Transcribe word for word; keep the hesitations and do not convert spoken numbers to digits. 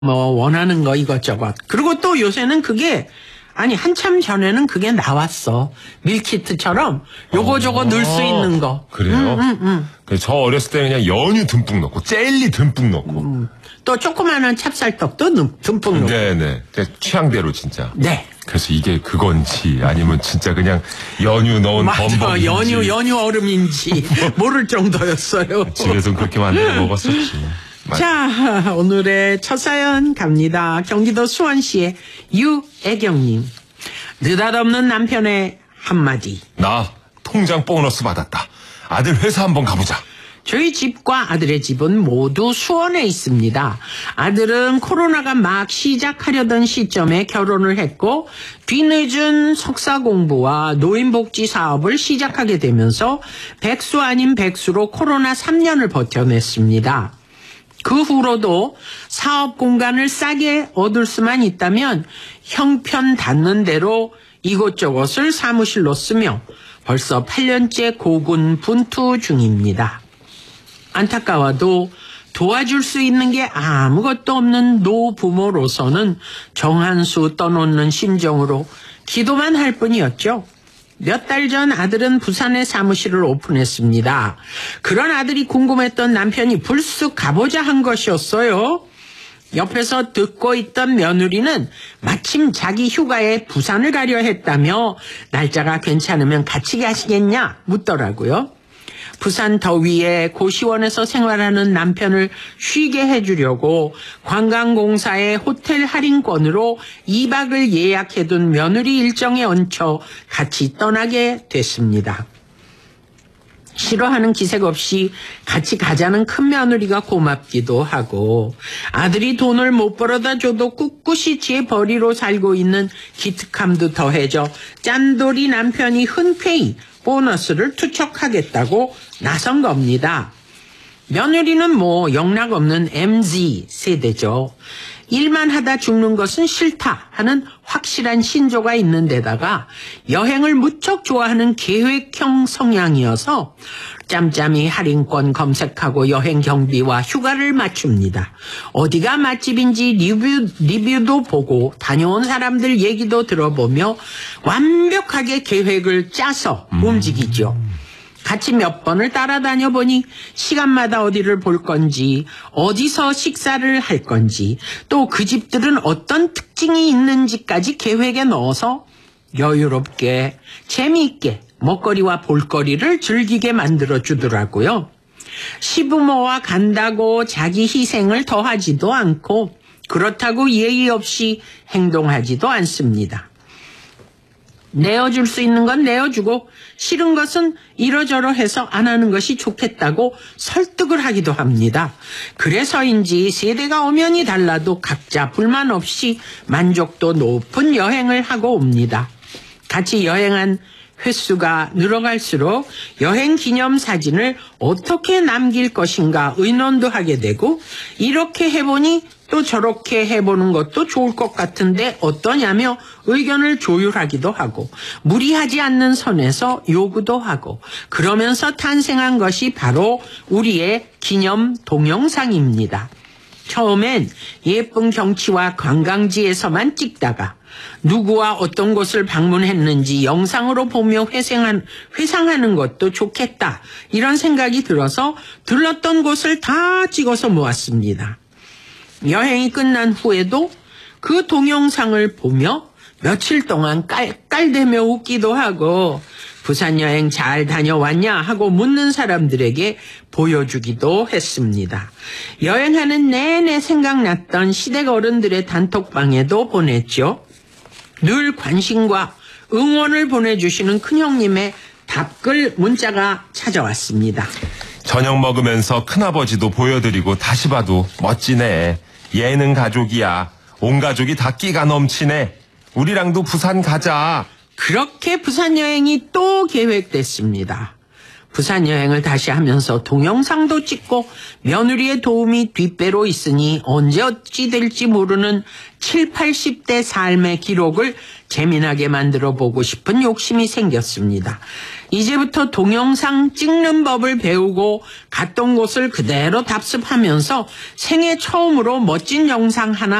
뭐 원하는 거 이것저것. 그리고 또 요새는 그게 아니 한참 전에는 그게 나왔어. 밀키트처럼 요거 저거 넣을 수 있는 거. 그래요? 음, 음, 음. 저 어렸을 때 그냥 연유 듬뿍 넣고 젤리 듬뿍 넣고 음. 또 조그마한 찹쌀떡도 듬뿍 넣고. 네네. 취향대로 진짜. 네. 그래서 이게 그건지 아니면 진짜 그냥 연유 넣은 맞아, 범벅인지 연유 연유 얼음인지 모를 정도였어요. 집에서 그렇게 만들어 먹었었지. 자, 오늘의 첫 사연 갑니다. 경기도 수원시의 유애경님. 느닷없는 남편의 한마디. 나 통장 보너스 받았다. 아들 회사 한번 가보자. 저희 집과 아들의 집은 모두 수원에 있습니다. 아들은 코로나가 막 시작하려던 시점에 결혼을 했고 뒤늦은 석사 공부와 노인복지 사업을 시작하게 되면서 백수 아닌 백수로 코로나 삼 년을 버텨냈습니다. 그 후로도 사업 공간을 싸게 얻을 수만 있다면 형편 닿는 대로 이곳저곳을 사무실로 쓰며 벌써 팔 년째 고군분투 중입니다. 안타까워도 도와줄 수 있는 게 아무것도 없는 노부모로서는 정한수 떠놓는 심정으로 기도만 할 뿐이었죠. 몇 달 전 아들은 부산에 사무실을 오픈했습니다. 그런 아들이 궁금했던 남편이 불쑥 가보자 한 것이었어요. 옆에서 듣고 있던 며느리는 마침 자기 휴가에 부산을 가려 했다며 날짜가 괜찮으면 같이 가시겠냐 묻더라고요. 부산 더위에 고시원에서 생활하는 남편을 쉬게 해주려고 관광공사의 호텔 할인권으로 이 박을 예약해둔 며느리 일정에 얹혀 같이 떠나게 됐습니다. 싫어하는 기색 없이 같이 가자는 큰 며느리가 고맙기도 하고 아들이 돈을 못 벌어다 줘도 꿋꿋이 제 벌이로 살고 있는 기특함도 더해져 짠돌이 남편이 흔쾌히 보너스를 투척하겠다고 나선 겁니다. 며느리는 뭐 영락없는 엠지 세대죠. 일만 하다 죽는 것은 싫다 하는 확실한 신조가 있는 데다가 여행을 무척 좋아하는 계획형 성향이어서 짬짬이 할인권 검색하고 여행 경비와 휴가를 맞춥니다. 어디가 맛집인지 리뷰, 리뷰도 보고 다녀온 사람들 얘기도 들어보며 완벽하게 계획을 짜서 움직이죠. 같이 몇 번을 따라다녀 보니 시간마다 어디를 볼 건지 어디서 식사를 할 건지 또 그 집들은 어떤 특징이 있는지까지 계획에 넣어서 여유롭게 재미있게 먹거리와 볼거리를 즐기게 만들어주더라고요. 시부모와 간다고 자기 희생을 더하지도 않고 그렇다고 예의 없이 행동하지도 않습니다. 내어줄 수 있는 건 내어주고 싫은 것은 이러저러 해서 안 하는 것이 좋겠다고 설득을 하기도 합니다. 그래서인지 세대가 엄연히 달라도 각자 불만 없이 만족도 높은 여행을 하고 옵니다. 같이 여행한 횟수가 늘어갈수록 여행 기념 사진을 어떻게 남길 것인가 의논도 하게 되고 이렇게 해보니 또 저렇게 해보는 것도 좋을 것 같은데 어떠냐며 의견을 조율하기도 하고 무리하지 않는 선에서 요구도 하고 그러면서 탄생한 것이 바로 우리의 기념 동영상입니다. 처음엔 예쁜 경치와 관광지에서만 찍다가 누구와 어떤 곳을 방문했는지 영상으로 보며 회상한, 회상하는 것도 좋겠다 이런 생각이 들어서 들렀던 곳을 다 찍어서 모았습니다. 여행이 끝난 후에도 그 동영상을 보며 며칠 동안 깔깔대며 웃기도 하고 부산 여행 잘 다녀왔냐 하고 묻는 사람들에게 보여주기도 했습니다. 여행하는 내내 생각났던 시댁 어른들의 단톡방에도 보냈죠. 늘 관심과 응원을 보내주시는 큰형님의 답글 문자가 찾아왔습니다. 저녁 먹으면서 큰아버지도 보여드리고 다시 봐도 멋지네. 얘는 가족이야. 온 가족이 다 끼가 넘치네. 우리랑도 부산 가자. 그렇게 부산 여행이 또 계획됐습니다. 부산 여행을 다시 하면서 동영상도 찍고 며느리의 도움이 뒷배로 있으니 언제 어찌 될지 모르는 칠, 팔십 대 삶의 기록을 재미나게 만들어 보고 싶은 욕심이 생겼습니다. 이제부터 동영상 찍는 법을 배우고 갔던 곳을 그대로 답습하면서 생애 처음으로 멋진 영상 하나